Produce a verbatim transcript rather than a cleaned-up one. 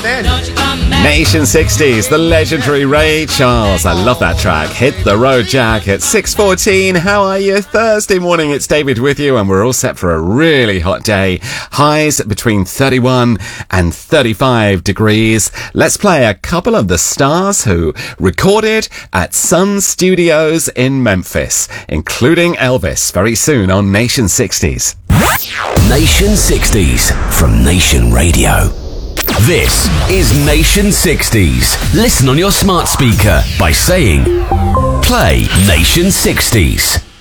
then. Nation sixties, the legendary Ray Charles. I love that track. Hit the Road Jack at six fourteen. How are you? Thursday morning, it's David with you, and we're all set for a really hot day. Highs between thirty-one and thirty-five degrees. Let's play a couple of the stars who recorded at Sun Studios in Memphis, including Elvis, very soon on Nation sixties. Nation sixties from Nation Radio. This is Nation sixties. Listen on your smart speaker by saying, play Nation sixties.